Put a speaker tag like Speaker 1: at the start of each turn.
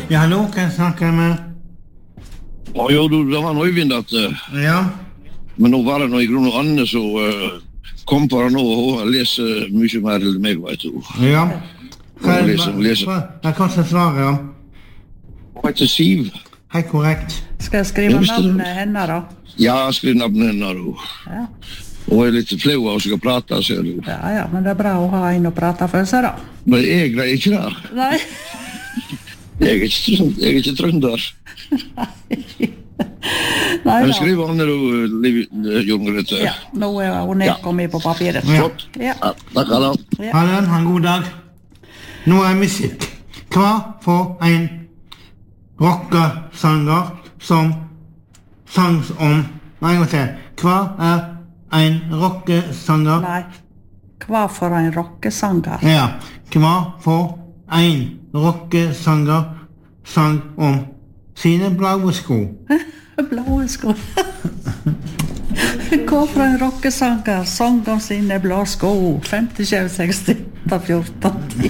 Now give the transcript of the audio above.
Speaker 1: Ja, hallo, kan jeg snakke med?
Speaker 2: Jo, det var noe Øyvind at
Speaker 1: Ja.
Speaker 2: men nå var det noe i grunn og Anne så kom på det nå og hun leser mye mer enn meg, vet du.
Speaker 1: Ja.
Speaker 2: Hun leser.
Speaker 1: Hva kan jeg svare, ja?
Speaker 2: Hun heter Siv.
Speaker 1: Helt korrekt.
Speaker 3: Skal jeg skrive navnet henne da?
Speaker 2: Ja, skriv navnet henne da.
Speaker 3: Ja.
Speaker 2: Hun litt flau av å skal prate, ser du.
Speaker 3: Ja, men det bra å ha en å prate for seg da.
Speaker 2: Men jeg greier ikke det.
Speaker 3: Nei.
Speaker 2: Jeg er ikke trønder.
Speaker 3: Nei
Speaker 2: Men
Speaker 3: da.
Speaker 2: skriv Anne da, Jon Grete.
Speaker 3: Ja, nå er hun nedkommet på papiret.
Speaker 1: Ja.
Speaker 3: Ja.
Speaker 2: Takk, Anna.
Speaker 1: Ha en god dag. Nå er musikk. Hva for en rockesanger som sang om... Nei, jeg må se. Hva er en rockesanger?
Speaker 3: Nei. Hva for en rockesanger?
Speaker 1: Ja. Hva for en rockesanger sang om sine blaue sko?
Speaker 3: Blå sko. Hva for en rockesanger sang om sine blå sko? 50, 60, 14.